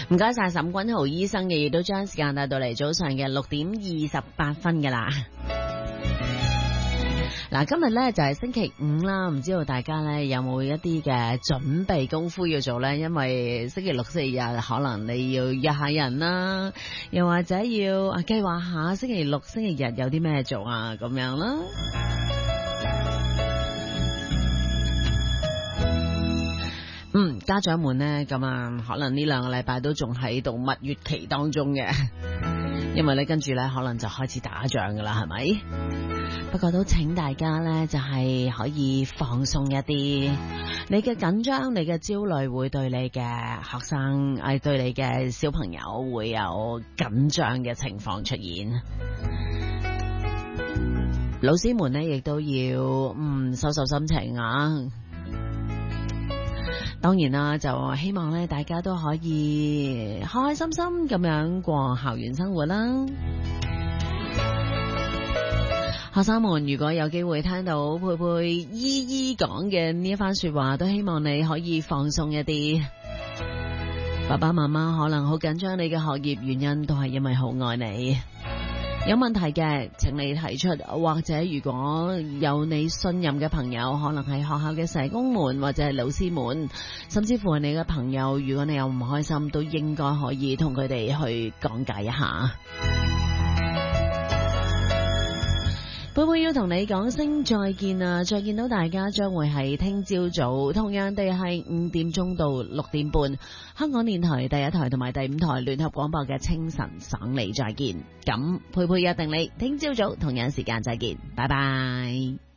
唔該晒沈君豪醫生嘅，亦都將時間帶到嚟早上嘅6:28噶啦。嗱，今日呢就係星期五啦，唔知道大家呢有冇一啲嘅準備功夫要做呢？因為星期六、星期日可能你要約下人啦，又或者要計劃下星期六、星期日有啲咩做啊，咁樣啦。家長們呢，咁啊，可能呢2個禮拜都仲喺度蜜月期當中嘅，因為呢跟住呢可能就開始打仗噶啦，係咪？不過都請大家呢，就係可以放鬆一啲，你嘅緊張、你嘅焦慮會對你嘅學生、對你嘅小朋友會有緊張嘅情況出現。老師們呢，亦都要收收心情啊！當然啦，就希望咧大家都可以開開心心咁樣過校園生活啦。學生們如果有機會聽到佩佩姨姨講嘅呢一番說話，都希望你可以放鬆一啲。爸爸媽媽可能好緊張你嘅學業，原因都係因為好愛你。有問題嘅，請你提出，或者如果有你信任嘅朋友，可能係學校嘅社工們或者係老師們，甚至乎係你嘅朋友，如果你有唔開心，都應該可以同佢哋去講解一下。佩佩要同你講聲再見啊！再見到大家將會係聽朝早，同樣地係5點鐘到6點半，香港電台第1台同埋第5台聯合廣播嘅清晨爽利再見。咁佩佩約定你聽朝早同樣時間再見，拜拜。